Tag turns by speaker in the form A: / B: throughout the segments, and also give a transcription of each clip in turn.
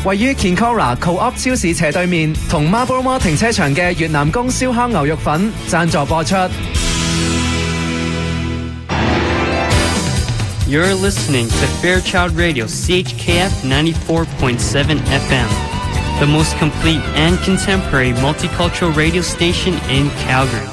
A: 位於 Kinkora Co-op 超市斜對面同 Marlborough Mall 停車場嘅越南宮燒烤牛肉粉贊助播出。
B: You're listening to Fairchild Radio CHKF 94.7 FM, the most complete and contemporary multicultural radio station in Calgary.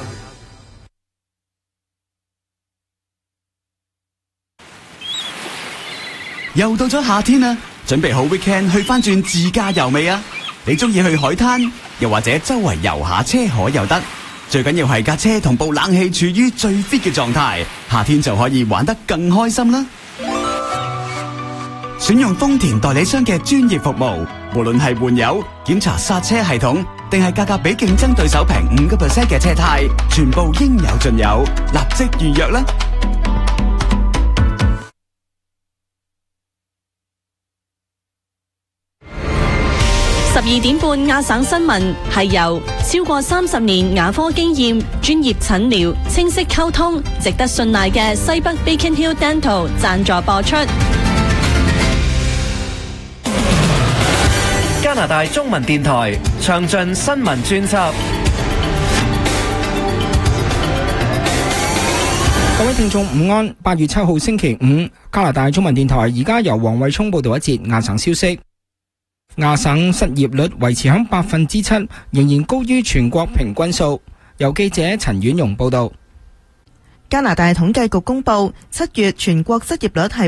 C: 又到咗夏天啦，準備好 weekend 去翻轉自駕遊未啊？你中意去海灘，又或者周圍遊下車河又得，最緊要係架車同部冷氣處於最 fit 嘅狀態，夏天就可以玩得更開心啦。選用豐田代理商嘅專業服務，無論係換油、檢查剎車系統，定係價格比競爭對手平5% 嘅車胎，全部應有盡有，立即預約啦
D: ！12點半亞省新聞係由超過30年牙科經驗、專業診療、清晰溝通、值得信賴嘅西北 Beacon Hill Dental 贊助播出。
A: 加拿大中文電台詳盡新聞專輯。
E: 各位聽眾午安，8月7號星期五，加拿大中文電台而家由黃偉聰報道一節亞省消息。亞省失業率維持喺7%，仍然高於全國平均數。由記者陳婉容報道。
F: 加拿大統計局公布，7月全國失業率係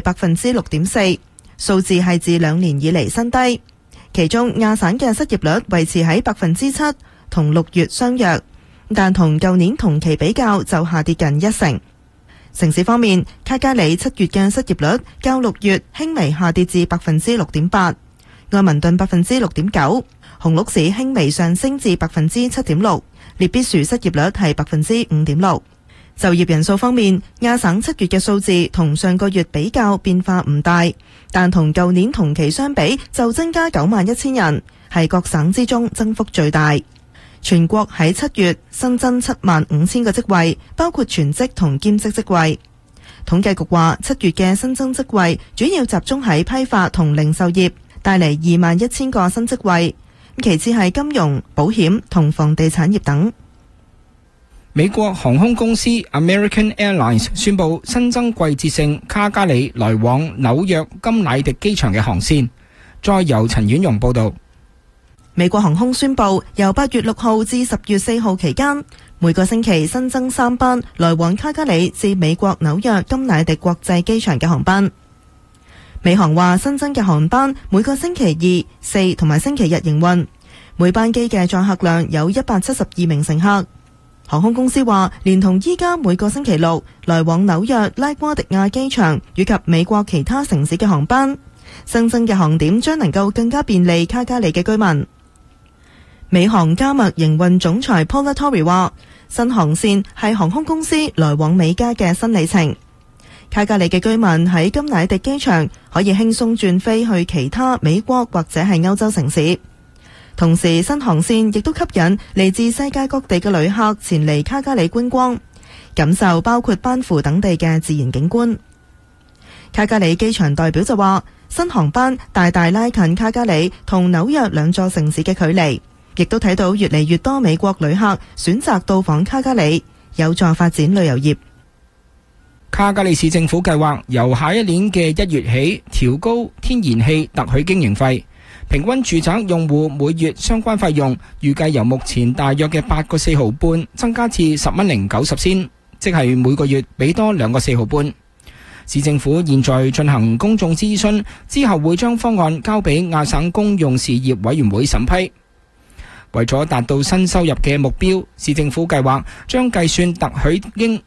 F: 6.4%，數字係自2年以嚟新低。其中亞省嘅失業率維持喺7%，同6月相若，但同舊年同期比較就下跌近1成。城市方面，卡加里7月嘅失業率較6月輕微下跌至6.8%，愛民頓6.9%，紅鹿市輕微上升至7.6%，列必殊失業率係5.6%。就業人數方面，亞省7月嘅數字同上個月比較變化唔大，但同舊年同期相比就增加91,000人，係各省之中增幅最大。全國喺7月新增75,000個職位，包括全職同兼職職位。統計局話，7月嘅新增職位主要集中喺批發同零售業，帶嚟21,000個新職位，其次係金融、保險同房地產業等。
E: 美國航空公司 American Airlines 宣布新增季節性卡加里來往紐約金乃迪機場嘅航線。再由陳婉容報道。
F: 美國航空宣布，由8月6號至10月4號期間，每個星期新增3班來往卡加里至美國紐約金乃迪國際機場嘅航班。美航話新增嘅航班每個星期2、4同埋星期日營運，每班機嘅載客量有172名乘客。航空公司話，連同依家每個星期6來往紐約拉瓜迪亞機場以及美國其他城市嘅航班，新增嘅航點將能夠更加便利卡加里嘅居民。美航加墨營運總裁 Paula Torrey 話，新航線係航空公司來往美加嘅新里程。卡加里嘅居民喺金乃迪機場可以輕鬆轉飛去其他美國或者係歐洲城市。同時，新航線亦都吸引嚟自世界各地嘅旅客前嚟卡加里觀光，感受包括班夫等地嘅自然景觀。卡加里機場代表就話，新航班大大拉近卡加里同紐約兩座城市嘅距離，亦都睇到越嚟越多美國旅客選擇到訪卡加里，有助發展旅遊業。
E: 卡加里市政府計劃由下一年嘅1月起調高天然氣特許經營費，平均住宅用戶每月相關費用預計由目前大約嘅8個4毫半增加至10蚊零90仙，即係每個月俾多2個4毫半。市政府現在進行公眾諮詢，之後會將方案交俾亞省公用事業委員會審批。為咗達到新收入嘅目標，市政府計劃將計算特許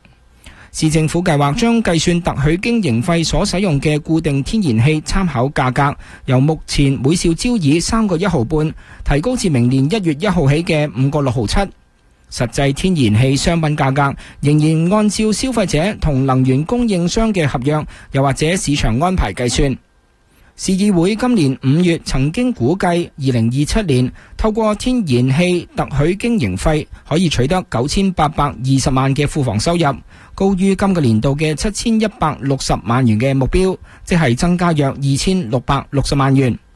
E: 經營費所使用嘅固定天然氣參考價格，由目前每兆焦耳3個1毫半，提高至明年1月1號起嘅5個6毫7。實際天然氣商品價格仍然按照消費者同能源供應商嘅合約，又或者市場安排計算。市議會今年5月曾經估計2027年透過天然氣特許經營費可以取得9820萬嘅庫房收入，高於今個年度嘅7160萬元嘅目標，即係增加約2660萬元。